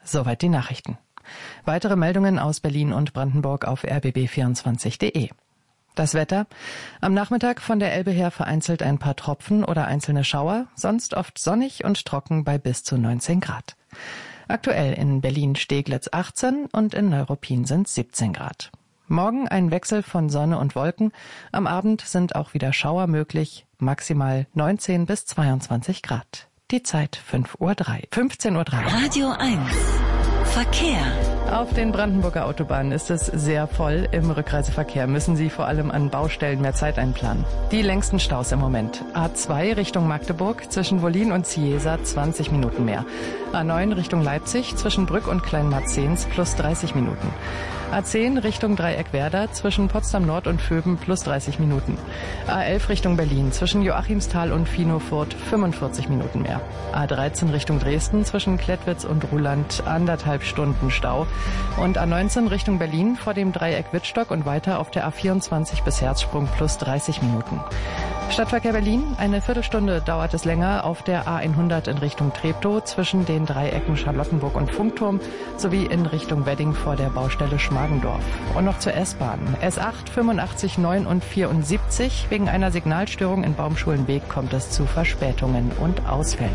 Soweit die Nachrichten. Weitere Meldungen aus Berlin und Brandenburg auf rbb24.de. Das Wetter. Am Nachmittag von der Elbe her vereinzelt ein paar Tropfen oder einzelne Schauer, sonst oft sonnig und trocken bei bis zu 19 Grad. Aktuell in Berlin-Steglitz 18 und in Neuruppin sind 17 Grad. Morgen ein Wechsel von Sonne und Wolken. Am Abend sind auch wieder Schauer möglich, maximal 19 bis 22 Grad. Die Zeit 15:03 Uhr. Radio 1. Verkehr. Auf den Brandenburger Autobahnen ist es sehr voll. Im Rückreiseverkehr müssen Sie vor allem an Baustellen mehr Zeit einplanen. Die längsten Staus im Moment. A2 Richtung Magdeburg zwischen Wollin und Ciesa 20 Minuten mehr. A9 Richtung Leipzig zwischen Brück und Kleinmarzens plus 30 Minuten. A10 Richtung Dreieck-Werder zwischen Potsdam Nord und Vöben plus 30 Minuten. A11 Richtung Berlin zwischen Joachimsthal und Finofurt 45 Minuten mehr. A13 Richtung Dresden zwischen Klettwitz und Ruhland 1,5 Stunden Stau. Und A19 Richtung Berlin vor dem Dreieck Wittstock und weiter auf der A24 bis Herzsprung plus 30 Minuten. Stadtverkehr Berlin, eine Viertelstunde dauert es länger auf der A100 in Richtung Treptow zwischen den Dreiecken Charlottenburg und Funkturm sowie in Richtung Wedding vor der Baustelle Schmargendorf. Und noch zur S-Bahn. S8, 85, 9 und 74. Wegen einer Signalstörung in Baumschulenweg kommt es zu Verspätungen und Ausfällen.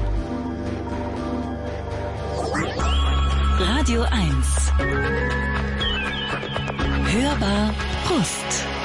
Radio 1. Hörbar Brust.